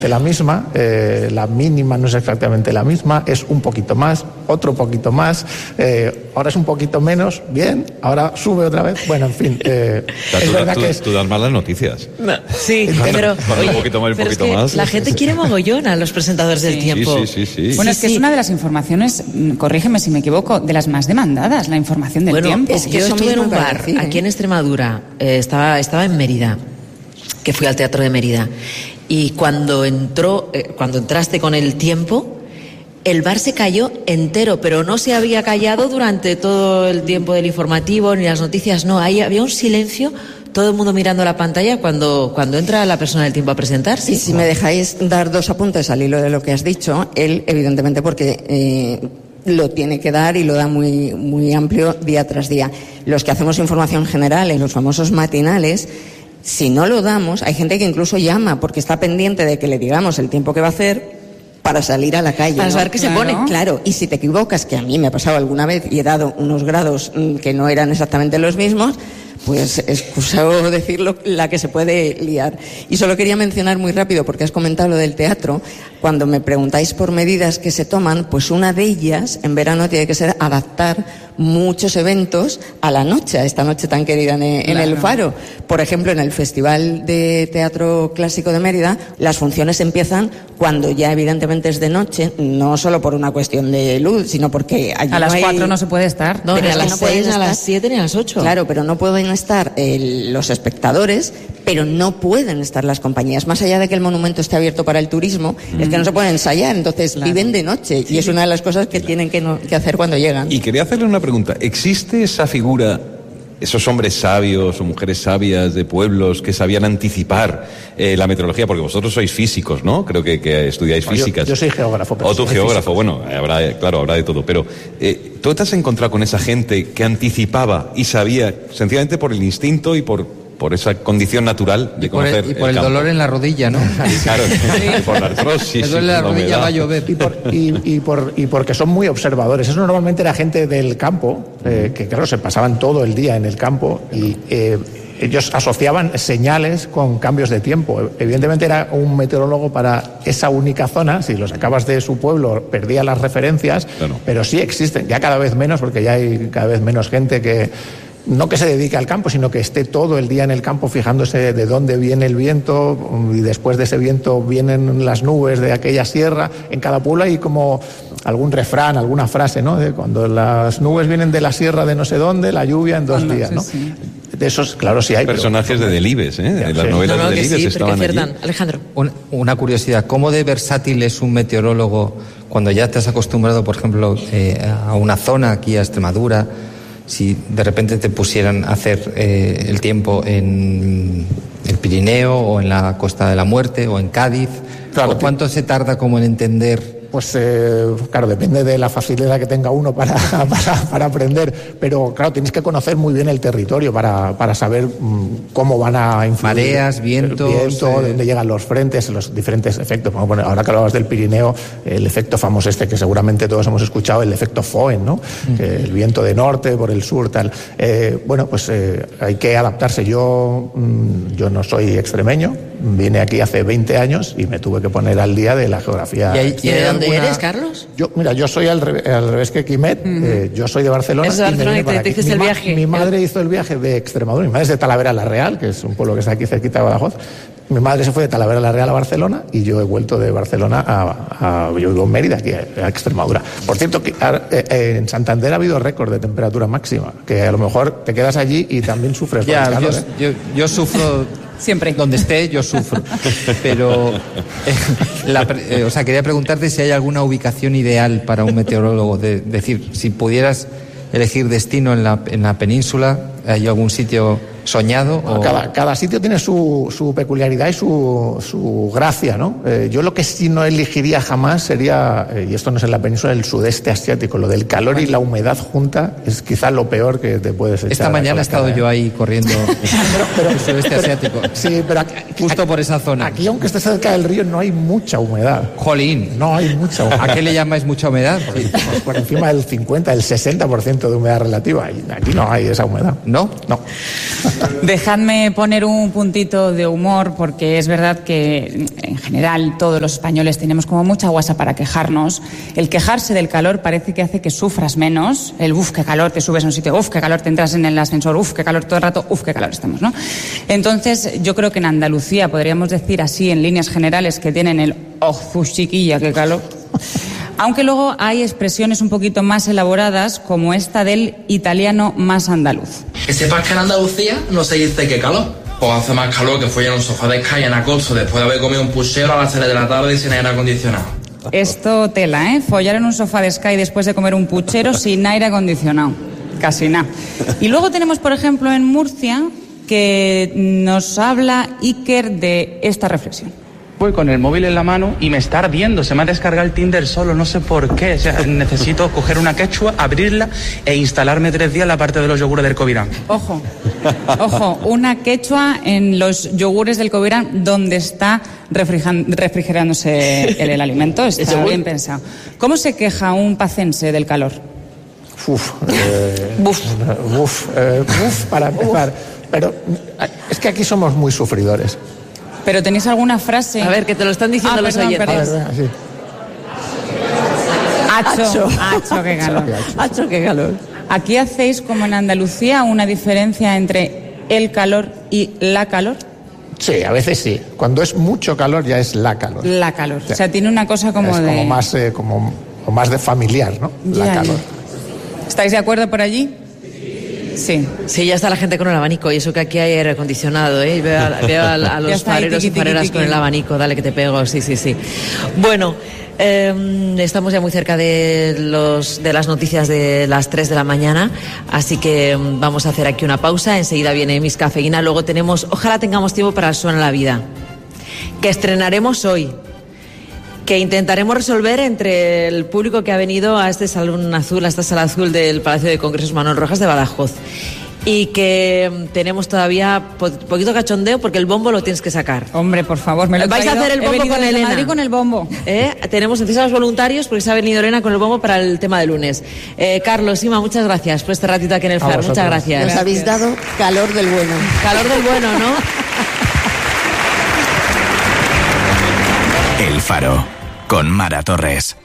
la misma, la mínima no es exactamente la misma, es un poquito más, otro poquito más, ahora es un poquito menos, bien, ahora sube otra vez, bueno, en fin. Es verdad que tú das malas noticias. No, sí, pero un poquito más, un poquito más. La gente quiere mogollón a los presentadores del tiempo. Sí. Bueno, es que es una de las informaciones, corrígeme si me equivoco, de las más demandadas, la información del tiempo. Es que yo estuve en un bar aquí en Extremadura, estaba en Mérida, que fui al Teatro de Mérida. Y cuando entraste con el tiempo, el bar se cayó entero, pero no se había callado durante todo el tiempo del informativo ni las noticias, no, ahí había un silencio, todo el mundo mirando la pantalla cuando entra la persona del tiempo a presentarse. Y si me dejáis dar 2 apuntes al hilo de lo que has dicho, él evidentemente porque lo tiene que dar y lo da muy, muy amplio día tras día. Los que hacemos información general en los famosos matinales, si no lo damos, hay gente que incluso llama porque está pendiente de que le digamos el tiempo que va a hacer para salir a la calle. Para saber qué se pone. Claro, y si te equivocas, que a mí me ha pasado alguna vez y he dado unos grados que no eran exactamente los mismos, pues excusado decirlo, la que se puede liar. Y solo quería mencionar muy rápido, porque has comentado lo del teatro, cuando me preguntáis por medidas que se toman, pues una de ellas en verano tiene que ser adaptar muchos eventos a la noche, a esta noche tan querida en el Faro. Por ejemplo, en el Festival de Teatro Clásico de Mérida, las funciones empiezan cuando ya evidentemente es de noche, no solo por una cuestión de luz, sino porque allí a las 4 no se puede estar. No, ni a las 6, a las 7, ni a las 8. Claro, pero no pueden estar los espectadores, pero no pueden estar las compañías. Más allá de que el monumento esté abierto para el turismo, es que no se pueden ensayar, entonces viven de noche. Y es una de las cosas que tienen que hacer cuando llegan. Y quería hacerle una pregunta. ¿Existe esa figura, esos hombres sabios o mujeres sabias de pueblos que sabían anticipar la meteorología? Porque vosotros sois físicos, ¿no? Creo que estudiáis físicas. Yo soy geógrafo. O tú geógrafo, bueno, habrá de todo. Pero ¿tú te has encontrado con esa gente que anticipaba y sabía, sencillamente por el instinto y por esa condición natural de conocer y por el dolor en la rodilla, ¿no? Claro, y por la artrosis. Me duele la rodilla, va a llover. Y porque son muy observadores. Eso normalmente era gente del campo, que claro, se pasaban todo el día en el campo y ellos asociaban señales con cambios de tiempo. Evidentemente era un meteorólogo para esa única zona. Si lo sacabas de su pueblo, perdía las referencias, claro. Pero sí existen, ya cada vez menos, porque ya hay cada vez menos gente no que se dedique al campo, sino que esté todo el día en el campo fijándose de dónde viene el viento y después de ese viento vienen las nubes de aquella sierra. En cada pueblo hay como algún refrán, alguna frase, ¿no? De cuando las nubes vienen de la sierra de no sé dónde, la lluvia en 2 días, ¿no? Sí. De esos, claro, sí hay. Personajes de Delibes, de las novelas de Delibes sí, estaban allí. Alejandro. Una curiosidad, ¿cómo de versátil es un meteorólogo cuando ya te has acostumbrado, por ejemplo, a una zona aquí, a Extremadura? Si de repente te pusieran a hacer el tiempo en el Pirineo o en la Costa de la Muerte o en Cádiz, claro, ¿cuánto se tarda como en entender? Pues claro, depende de la facilidad que tenga uno para aprender, pero claro, tienes que conocer muy bien el territorio para saber cómo van a influir. Mareas, vientos, dónde llegan los frentes, los diferentes efectos. Bueno, ahora que hablabas del Pirineo, el efecto famoso que seguramente todos hemos escuchado, el efecto Foehn, ¿no? Que el viento de norte por el sur, tal. Bueno, pues hay que adaptarse. Yo no soy extremeño, vine aquí hace 20 años y me tuve que poner al día de la geografía. ¿Y de dónde eres, Carlos? Yo soy al revés que Quimet. Yo soy de Barcelona. Es de Barcelona y te hiciste el viaje. Mi madre hizo el viaje de Extremadura. Mi madre es de Talavera la Real, que es un pueblo que está aquí cerquita de Badajoz. Mi madre se fue de Talavera la Real a Barcelona y yo he vuelto de Barcelona yo vivo en Mérida, aquí a Extremadura. Por cierto, que en Santander ha habido récord de temperatura máxima, que a lo mejor te quedas allí y también sufres. Ya, yo sufro. Siempre. Donde esté, yo sufro. Pero, quería preguntarte si hay alguna ubicación ideal para un meteorólogo. Decir, si pudieras elegir destino en la península, ¿hay algún sitio soñado? Cada sitio tiene su peculiaridad y su gracia, ¿no? Yo lo que sí no elegiría jamás sería, y esto no es en la península, el sudeste asiático. Lo del calor y la humedad junta es quizás lo peor que te puedes echar. Esta mañana he estado yo ahí corriendo el sudeste asiático. Sí, pero justo por esa zona. Aquí, aunque esté cerca del río, no hay mucha humedad. Jolín. No hay mucha humedad. ¿A qué le llamáis mucha humedad? Pues por encima del 50, el 60% de humedad relativa. Aquí no hay esa humedad. ¿No? No. Dejadme poner un puntito de humor, porque es verdad que en general todos los españoles tenemos como mucha guasa para quejarnos. El quejarse del calor parece que hace que sufras menos. El uf, qué calor, te subes a un sitio, uf, qué calor, te entras en el ascensor, uf, qué calor todo el rato, uf, qué calor estamos, ¿no? Entonces yo creo que en Andalucía podríamos decir así en líneas generales que tienen el oh, chiquilla, qué calor. Aunque luego hay expresiones un poquito más elaboradas, como esta del italiano más andaluz. Que sepas que en Andalucía no se dice que calor. Pues hace más calor que follar en un sofá de Sky en agosto después de haber comido un puchero a las 3 de la tarde y sin aire acondicionado. Esto tela, ¿eh? Follar en un sofá de Sky después de comer un puchero sin aire acondicionado. Casi nada. Y luego tenemos, por ejemplo, en Murcia, que nos habla Iker de esta reflexión. Voy con el móvil en la mano y me está ardiendo, se me ha descargado el Tinder solo, no sé por qué. O sea, necesito coger una quechua, abrirla e instalarme 3 días la parte de los yogures del Covirán. Ojo, una quechua en los yogures del Covirán donde está refrigerándose el alimento. Está bien pensado. ¿Cómo se queja un pacense del calor? Para empezar. Pero es que aquí somos muy sufridores. ¿Pero tenéis alguna frase? A ver, que te lo están diciendo los oyentes. A ver, venga, sí. Hacho, qué calor. Hacho, qué calor. ¿Aquí hacéis, como en Andalucía, una diferencia entre el calor y la calor? Sí, a veces sí. Cuando es mucho calor ya es la calor. La calor. Sí. O sea, tiene una cosa como es de... como más, como más de familiar, ¿no? Ya, la calor. Ya. ¿Estáis de acuerdo por allí? Sí. Sí, ya está la gente con el abanico, y eso que aquí hay aire acondicionado, ¿eh? Veo a los fareros y fareras con el abanico, dale que te pego, sí. Bueno, estamos ya muy cerca de las noticias de las 3 de la mañana, así que vamos a hacer aquí una pausa, enseguida viene Miss Cafeína, luego ojalá tengamos tiempo para Suena la Vida, que estrenaremos hoy, que intentaremos resolver entre el público que ha venido a este salón azul, a esta sala azul del Palacio de Congresos Manuel Rojas de Badajoz. Y que tenemos todavía poquito cachondeo porque el bombo lo tienes que sacar. Hombre, por favor, me lo vais a hacer el bombo con Elena. Madrid con el bombo. Tenemos necesitamos voluntarios porque se ha venido Elena con el bombo para el tema de lunes. Carlos, Ima, muchas gracias por este ratito aquí en el FAR. Muchas gracias. Nos habéis dado calor del bueno. Calor del bueno, ¿no? El Faro, con Mara Torres.